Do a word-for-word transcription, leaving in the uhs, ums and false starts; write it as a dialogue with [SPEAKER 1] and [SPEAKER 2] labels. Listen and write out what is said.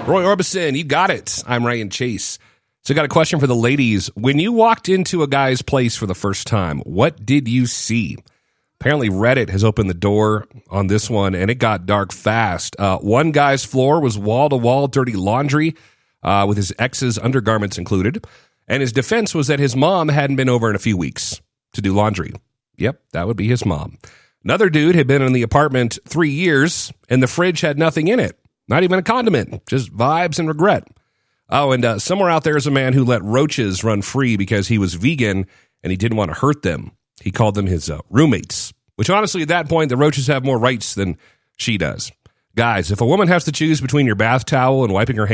[SPEAKER 1] Roy Orbison, you got it. I'm Ryan Chase. So I got a question for the ladies. When you walked into a guy's place for the first time, what did you see? Apparently Reddit has opened the door on this one, and it got dark fast. Uh, one guy's floor was wall-to-wall dirty laundry uh, with his ex's undergarments included, and his defense was that his mom hadn't been over in a few weeks to do laundry. Yep, that would be his mom. Another dude had been in the apartment three years, and the fridge had nothing in it. Not even a condiment, just vibes and regret. Oh, and uh, somewhere out there is a man who let roaches run free because he was vegan and he didn't want to hurt them. He called them his uh, roommates, which honestly, at that point, the roaches have more rights than she does. Guys, if a woman has to choose between your bath towel and wiping her